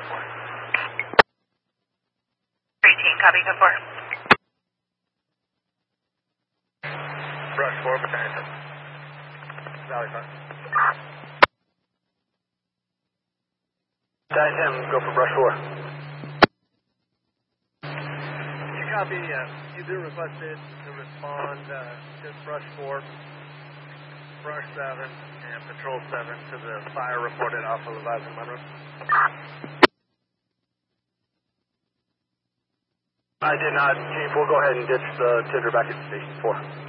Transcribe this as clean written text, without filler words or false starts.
18, copy, go for it. Brush 4, Battalion. Valley 5. Battalion 10, go for brush 4. You copy, you've been requested to respond to brush 4, brush 7, and patrol 7 to the fire reported off of Leviathan Monroe. I did not, Chief. We'll go ahead and ditch the tender back at Station 4.